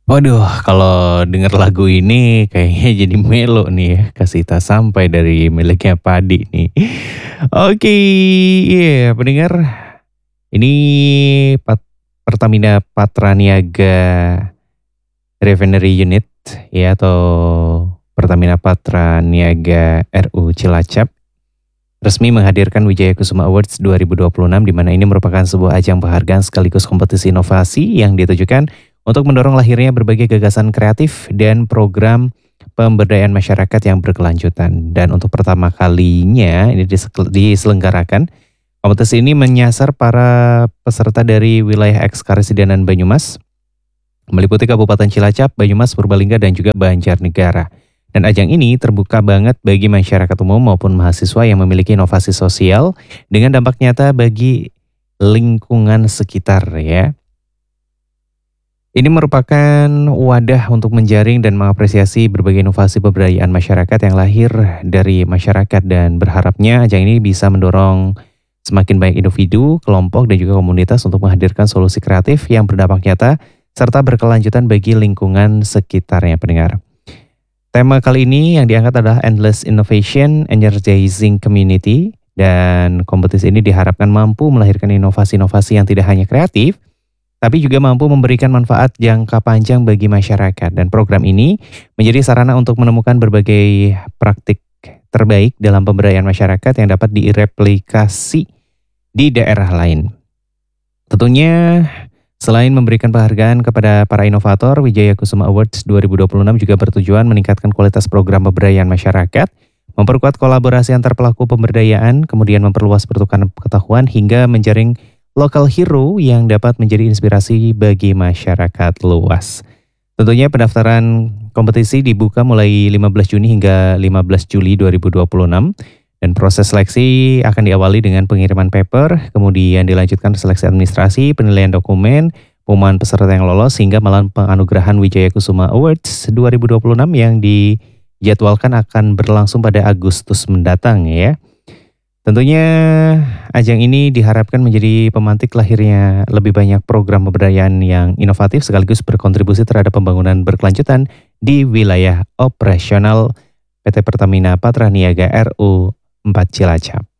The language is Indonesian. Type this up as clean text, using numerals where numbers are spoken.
Waduh, kalau denger lagu ini kayaknya jadi melo nih ya, "Kasih Tak Sampai" dari miliknya Padi nih. Oke, iya pendengar, ini Pertamina Patraniaga Refinery Unit ya atau Pertamina Patraniaga RU Cilacap resmi menghadirkan Wijaya Kusuma Awards 2026 di mana ini merupakan sebuah ajang penghargaan sekaligus kompetisi inovasi yang ditujukan untuk mendorong lahirnya berbagai gagasan kreatif dan program pemberdayaan masyarakat yang berkelanjutan. Dan untuk pertama kalinya ini diselenggarakan, kompetisi ini menyasar para peserta dari wilayah Ekskarisidenan Banyumas, meliputi Kabupaten Cilacap, Banyumas, Purbalingga, dan juga Banjarnegara. Dan ajang ini terbuka banget bagi masyarakat umum maupun mahasiswa yang memiliki inovasi sosial dengan dampak nyata bagi lingkungan sekitar ya. Ini merupakan wadah untuk menjaring dan mengapresiasi berbagai inovasi pemberdayaan masyarakat yang lahir dari masyarakat dan berharapnya ajang ini bisa mendorong semakin banyak individu, kelompok, dan juga komunitas untuk menghadirkan solusi kreatif yang berdampak nyata serta berkelanjutan bagi lingkungan sekitarnya pendengar. Tema kali ini yang diangkat adalah Endless Innovation Energizing Community dan kompetisi ini diharapkan mampu melahirkan inovasi-inovasi yang tidak hanya kreatif tapi juga mampu memberikan manfaat jangka panjang bagi masyarakat dan program ini menjadi sarana untuk menemukan berbagai praktik terbaik dalam pemberdayaan masyarakat yang dapat direplikasi di daerah lain. Tentunya selain memberikan penghargaan kepada para inovator, Wijaya Kusuma Awards 2026 juga bertujuan meningkatkan kualitas program pemberdayaan masyarakat, memperkuat kolaborasi antar pelaku pemberdayaan, kemudian memperluas pertukaran pengetahuan hingga menjaring local hero yang dapat menjadi inspirasi bagi masyarakat luas. Tentunya pendaftaran kompetisi dibuka mulai 15 Juni hingga 15 Juli 2026 dan proses seleksi akan diawali dengan pengiriman paper, kemudian dilanjutkan seleksi administrasi, penilaian dokumen, pengumuman peserta yang lolos hingga malam penganugerahan Wijaya Kusuma Awards 2026 yang dijadwalkan akan berlangsung pada Agustus mendatang ya. Tentunya ajang ini diharapkan menjadi pemantik lahirnya lebih banyak program pemberdayaan yang inovatif sekaligus berkontribusi terhadap pembangunan berkelanjutan di wilayah operasional PT Pertamina Patraniaga RU 4 Cilacap.